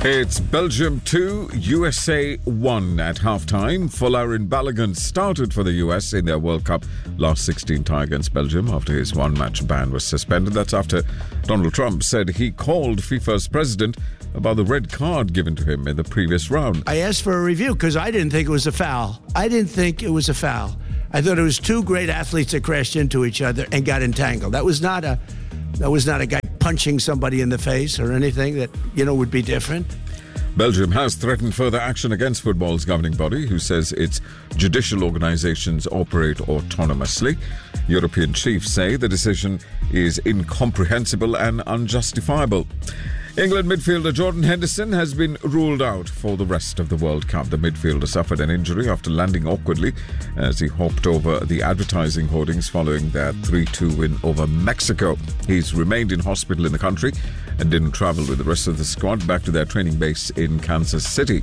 It's Belgium 2, USA 1 at halftime. Folarin Balogun started for the US in their World Cup last 16 tie against Belgium after his one-match ban was suspended. That's after Donald Trump said he called FIFA's president about the red card given to him in the previous round. I asked for a review because I didn't think it was a foul. I thought it was two great athletes that crashed into each other and got entangled. That was not a guy punching somebody in the face or anything that, would be different. Belgium has threatened further action against football's governing body, who says its judicial organisations operate autonomously. European chiefs say the decision is incomprehensible and unjustifiable. England midfielder Jordan Henderson has been ruled out for the rest of the World Cup. The midfielder suffered an injury after landing awkwardly as he hopped over the advertising hoardings following their 3-2 win over Mexico. He's remained in hospital in the country and didn't travel with the rest of the squad back to their training base in Kansas City.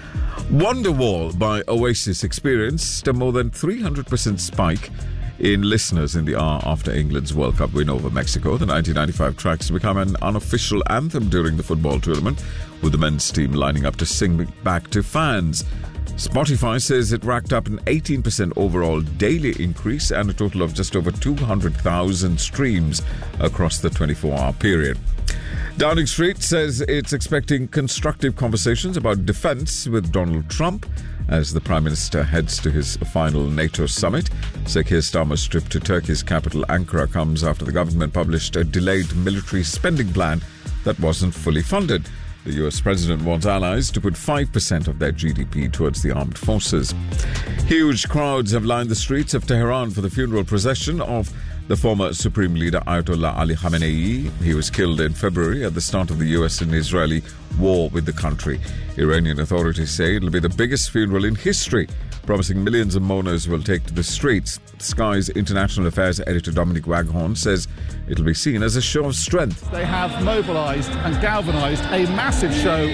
Wonderwall by Oasis experienced a more than 300% spike in listeners in the hour after England's World Cup win over Mexico. The 1995 track's become an unofficial anthem during the football tournament, with the men's team lining up to sing back to fans. Spotify says it racked up an 18% overall daily increase and a total of just over 200,000 streams across the 24-hour period. Downing Street says it's expecting constructive conversations about defence with Donald Trump as the Prime Minister heads to his final NATO summit. Sir Keir Starmer's trip to Turkey's capital Ankara comes after the government published a delayed military spending plan that wasn't fully funded. The US President wants allies to put 5% of their GDP towards the armed forces. Huge crowds have lined the streets of Tehran for the funeral procession of the former Supreme Leader Ayatollah Ali Khamenei. He was killed in February at the start of the US and Israeli war with the country. Iranian authorities say it'll be the biggest funeral in history, promising millions of mourners will take to the streets. Sky's International Affairs editor Dominic Waghorn says it'll be seen as a show of strength. They have mobilised and galvanised a massive show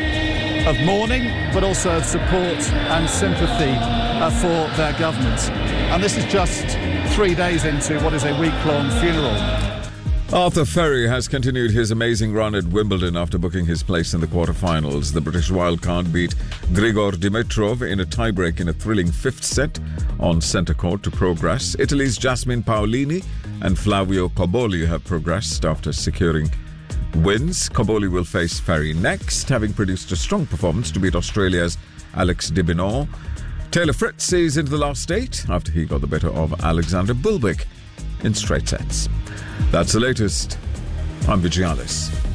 of mourning, but also of support and sympathy for their government. And this is just 3 days into what is a week-long funeral. Arthur Ferry has continued his amazing run at Wimbledon after booking his place in the quarterfinals. The British wildcard beat Grigor Dimitrov in a tiebreak in a thrilling fifth set on centre court to progress. Italy's Jasmine Paolini and Flavio Cobolli have progressed after securing wins. Cobolli will face Ferry next, having produced a strong performance to beat Australia's Alex de Minaur. Taylor Fritz is into the last eight after he got the better of Alexander Bublik in straight sets. That's the latest. I'm Vijay Alice.